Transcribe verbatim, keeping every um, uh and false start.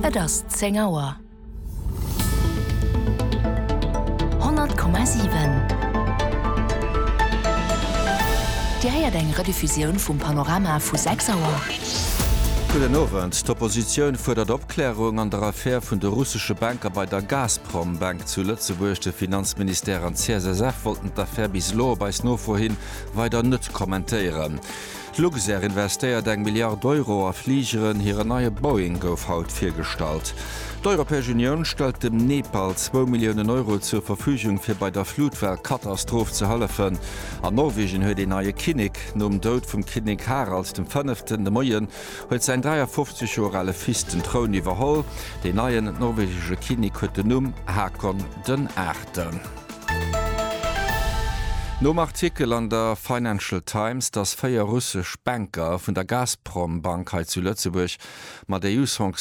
Et ass zehn Auer. hundert Komma sieben. Di heiert eng Rediffusioun vum Panorama vu sechs Auer. Guten Abend. D'Opposition fordert Abklärung an der Affäre vun der russische Banker bei der Gazprom-Bank zu Lützeburg. Der Finanzminister an C S S F wollten d'Affaire bis lo beis no vorhin weiter net kommentieren. Luxair investiert eng Milliard Euro a Fliegeren hire neue Boeing gouf haut firstalt. D'Europäische Union stellt dem Nepal zwei Millionen Euro zur Verfügung fir bei der Flutweltkatastrophe zu helfen. An Norwegen huet de neue Kinnig nom Dod vum Kinnig Harald dem fünften de Moien huet sein dreiundfünfzig Jahre fisten Thron iwwerholl. De neuen norwegische Kinnig huet den Numm Hakon den Achten. Nom Artikel an der Financial Times, dass feier russsisch Banker vun der Gazprom-Bank zu Lützeburg mat der